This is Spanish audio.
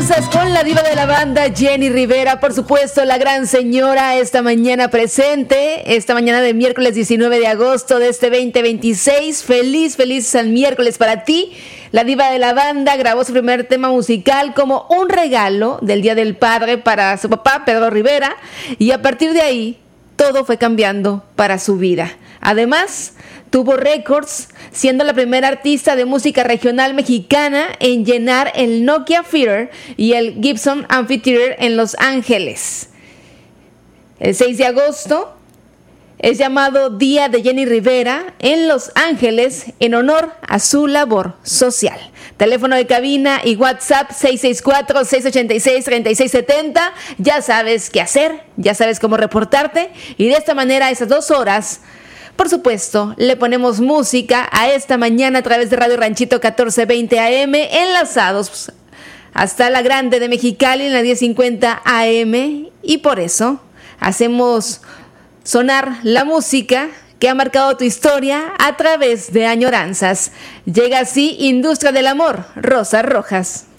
Añoranzas con la diva de la banda, Jenny Rivera, por supuesto, la gran señora, esta mañana presente, esta mañana de miércoles 19 de agosto de este 2026. Feliz San miércoles para ti. La diva de la banda grabó su primer tema musical como un regalo del Día del Padre para su papá, Pedro Rivera, y a partir de ahí todo fue cambiando para su vida. Además, tuvo récords, siendo la primera artista de música regional mexicana en llenar el Nokia Theater y el Gibson Amphitheater en Los Ángeles. El 6 de agosto es llamado Día de Jenny Rivera en Los Ángeles en honor a su labor social. Teléfono de cabina y WhatsApp 664-686-3670. Ya sabes qué hacer, ya sabes cómo reportarte, y de esta manera esas 2 horas, por supuesto, le ponemos música a esta mañana a través de Radio Ranchito 1420 AM, enlazados hasta la Grande de Mexicali en la 1050 AM, y por eso hacemos sonar la música que ha marcado tu historia a través de Añoranzas. Llega así Industria del Amor, Rosas Rojas.